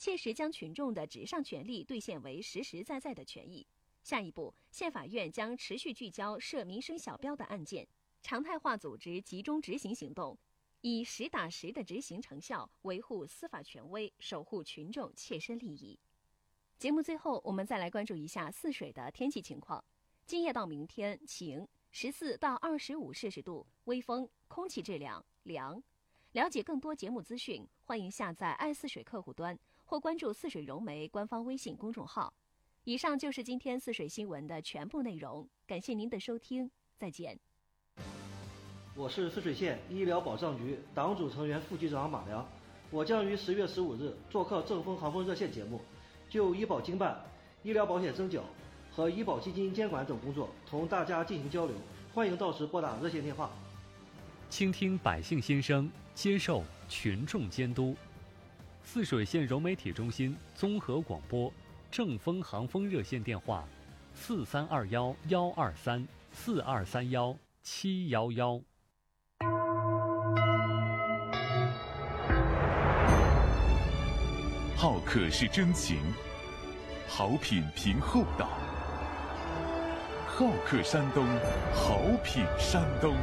切实将群众的纸上权利兑现为实实在在的权益。下一步，县法院将持续聚焦涉民生小标的案件，常态化组织集中执行行动，以实打实的执行成效维护司法权威，守护群众切身利益。节目最后，我们再来关注一下泗水的天气情况。今夜到明天晴，14到25摄氏度，微风，空气质量良。了解更多节目资讯，欢迎下载爱泗水客户端或关注泗水融媒官方微信公众号。以上就是今天泗水新闻的全部内容，感谢您的收听，再见。 我是泗水县医疗保障局党组成员副局长马良，我将于10月15日做客正风航风热线节目，就医保经办、医疗保险征缴和医保基金监管等工作同大家进行交流，欢迎到时拨打热线电话。 倾听百姓心声，接受群众监督。泗水县融媒体中心综合广播正风航风热线电话：4321-123，4231-711。 好客是真情，好品凭厚道。好客山东，好品山东。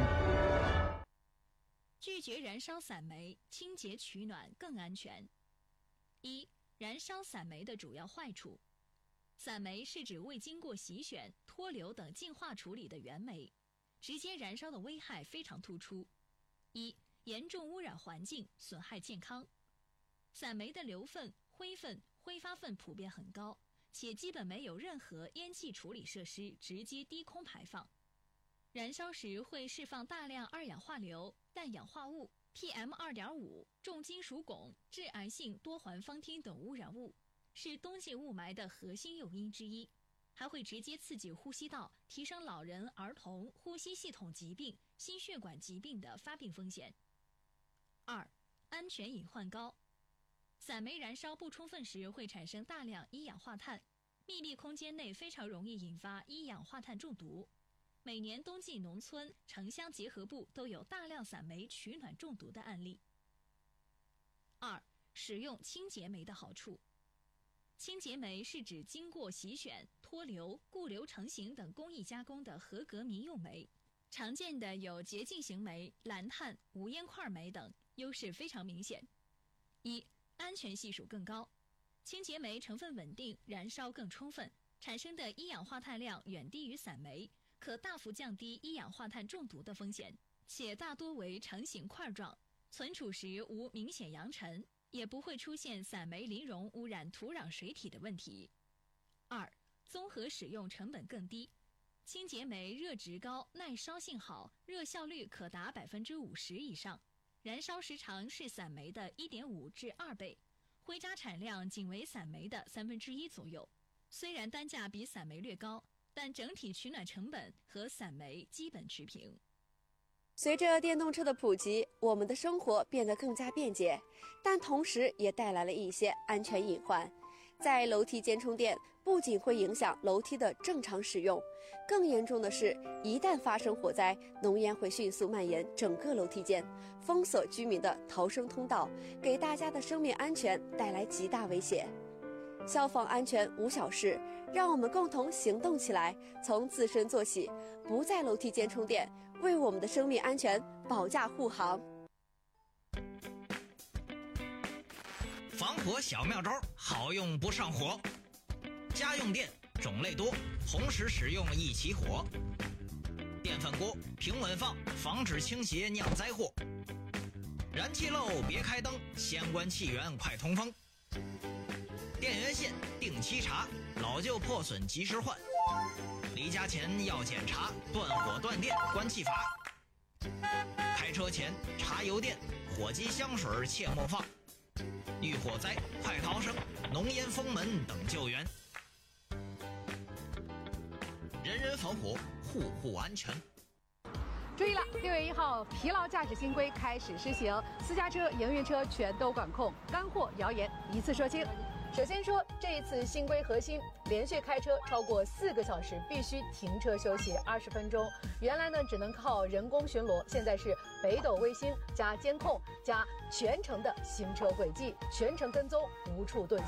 拒绝燃烧散煤，清洁取暖更安全。1. 燃烧散煤的主要坏处。散煤是指未经过洗选、脱硫等净化处理的原煤，直接燃烧的危害非常突出。1. 严重污染环境，损害健康。散煤的硫分、灰分、挥发分普遍很高，且基本没有任何烟气处理设施直接低空排放。燃烧时会释放大量二氧化硫、氮氧化物、PM2.5、重金属汞、致癌性多环芳烃等污染物，是冬季雾霾的核心诱因之一，还会直接刺激呼吸道，提升老人、儿童呼吸系统疾病、心血管疾病的发病风险。2. 安全隐患高。散煤燃烧不充分时会产生大量一氧化碳，密闭空间内非常容易引发一氧化碳中毒。每年冬季农村、城乡结合部都有大量散煤取暖中毒的案例。2. 使用清洁煤的好处。清洁煤是指经过洗选、脱硫、固硫成型等工艺加工的合格民用煤，常见的有洁净型煤、蓝碳、无烟块煤等，优势非常明显。1. 安全系数更高。清洁煤成分稳定，燃烧更充分，产生的一氧化碳量远低于散煤，可大幅降低一氧化碳中毒的风险，且大多为成型块状，存储时无明显扬尘，也不会出现散煤磷溶污染土壤水体的问题。2. 综合使用成本更低。清洁煤热值高，耐烧性好，热效率可达50%以上，燃烧时长是散煤的1.5至2倍，灰渣产量仅为散煤的1/3左右。虽然单价比散煤略高，但整体取暖成本和散煤基本持平。 随着电动车的普及，我们的生活变得更加便捷，但同时也带来了一些安全隐患。在楼梯间充电不仅会影响楼梯的正常使用，更严重的是，一旦发生火灾，浓烟会迅速蔓延整个楼梯间，封锁居民的逃生通道，给大家的生命安全带来极大威胁。消防安全无小事，让我们共同行动起来，从自身做起，不在楼梯间充电，为我们的生命安全保驾护航。 防火小妙招，好用不上火。家用电种类多，同时使用易起火。电饭锅平稳放，防止倾斜酿灾祸。燃气漏别开灯，先关气源快通风。电源线定期查，老旧破损及时换。离家前要检查，断火断电关气阀。开车前查油电，火机香水切莫放。遇火灾快逃生，浓烟封门等救援。人人防火，户户安全。 注意了，6月1号，疲劳驾驶新规开始施行，私家车、营运车全都管控，干货谣言一次说清。首先说，这一次新规核心，连续开车超过4个小时必须停车休息20分钟。原来呢只能靠人工巡逻，现在是北斗卫星加监控加全程的行车轨迹，全程跟踪，无处遁形。